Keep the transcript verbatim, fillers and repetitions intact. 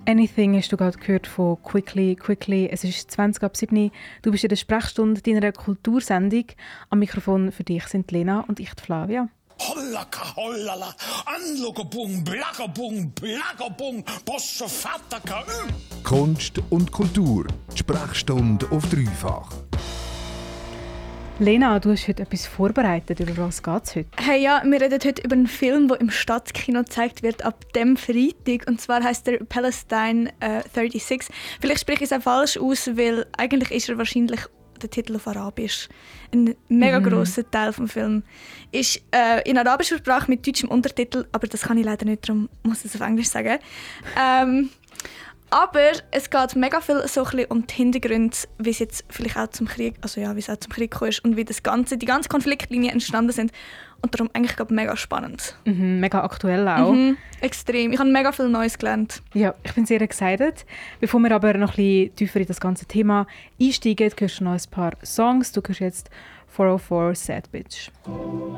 Anything hast du gerade gehört von Quickly, Quickly. Es ist zwanzig ab sieben. Du bist in der Sprechstunde deiner Kultursendung. Am Mikrofon für dich sind Lena und ich, Flavia. Hollaka, hollala, anlogabung, blagabung, blagabung, bosse fataka. Kunst und Kultur, die Sprechstunde auf dreifach. Lena, du hast heute etwas vorbereitet. Über was geht es heute? Hey, ja, wir reden heute über einen Film, der im Stadtkino gezeigt wird ab dem Freitag. Und zwar heißt er Palestine äh, sechsunddreißig. Vielleicht spreche ich es auch falsch aus, weil eigentlich ist er wahrscheinlich der Titel auf Arabisch. Ein mega mhm. grosser Teil des Films ist äh, in arabischer Sprache mit deutschem Untertitel, aber das kann ich leider nicht, darum muss ich es auf Englisch sagen. Ähm, Aber es geht mega viel so ein bisschen um die Hintergründe, wie es jetzt vielleicht auch zum Krieg, also ja, wie es auch zum Krieg gekommen ist und wie das Ganze, die ganzen Konfliktlinien entstanden sind. Und darum eigentlich glaube ich, mega spannend. Mhm, mega aktuell auch. Mhm, extrem. Ich habe mega viel Neues gelernt. Ja, ich bin sehr excited. Bevor wir aber noch ein bisschen tiefer in das ganze Thema einsteigen, hörst du noch ein paar Songs. Du hörst jetzt four oh four Sad Bitch.